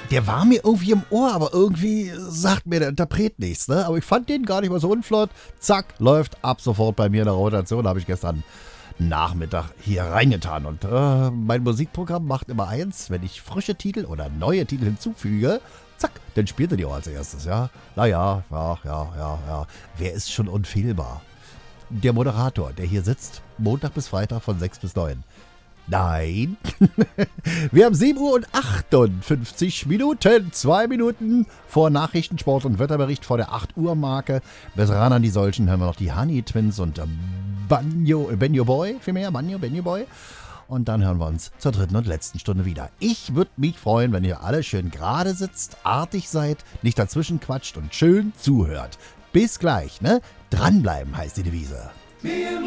Der war mir irgendwie im Ohr, aber irgendwie sagt mir der Interpret nichts, ne? Aber ich fand den gar nicht mal so unflott. Zack, läuft ab sofort bei mir in der Rotation. Habe ich gestern Nachmittag hier reingetan. Und mein Musikprogramm macht immer eins, wenn ich frische Titel oder neue Titel hinzufüge, zack, dann spielt er die auch als erstes, ja. Naja, ja. Wer ist schon unfehlbar? Der Moderator, der hier sitzt, Montag bis Freitag von 6 bis 9. Nein. Wir haben 7 Uhr und 58 Minuten. 2 Minuten vor Nachrichten, Sport und Wetterbericht vor der 8 Uhr Marke. Bis ran an die Solchen hören wir noch die Honey Twins und Banjo Boy. Und dann hören wir uns zur dritten und letzten Stunde wieder. Ich würde mich freuen, wenn ihr alle schön gerade sitzt, artig seid, nicht dazwischen quatscht und schön zuhört. Bis gleich, ne? Dranbleiben heißt die Devise.